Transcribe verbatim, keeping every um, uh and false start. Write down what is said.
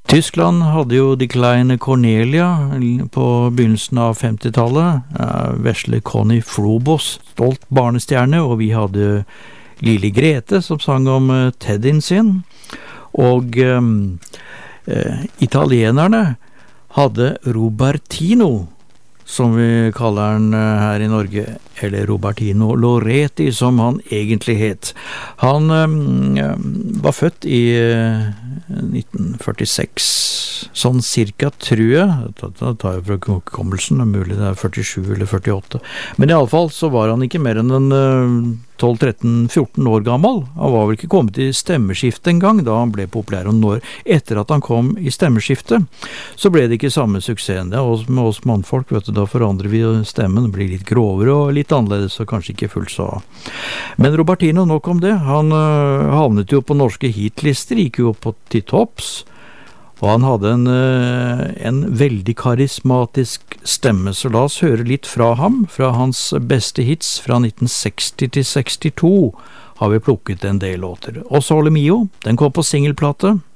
Tyskland hadde jo De Kleine Cornelia på begynnelsen av femtitallet. Vesle Conny Frobos, stolt barnestjerne, og vi hadde Lille Grete som sang om Teddyen sin. Og um, eh, italienerne hadde Robertino, som vi kaller han her i Norge, eller Robertino Loretti, som han egentlig het. Han um, var født i uh, nitten førtiseks, sånn cirka, tror jeg. Da tar jeg fra hukommelsen, det er mulig det er førtisju eller førtiåtte. Men i alle fall så var han ikke mer enn en uh, tolv, tretten, fjorten år gammel. Han var vel ikke kommet i stemmeskiftet en gang, da han ble populær. Og når, etter at han kom i stemmeskiftet, så ble det ikke samme suksessen. Det er med oss mannfolk, vet du, da forandrer vi stemmen, det blir litt grovere og litt annerledes, og kanskje ikke fullt så. Men Robertino, nok om det. Han øh, havnet jo på norske hitlister, gikk jo opp på til topps, og han hadde en, øh, en veldig karismatisk stemme, så la oss høre litt fra ham, fra hans beste hits fra nitten seksti til sekstito har vi plukket en del låter. Og Sole Mio, den kom på singelplate.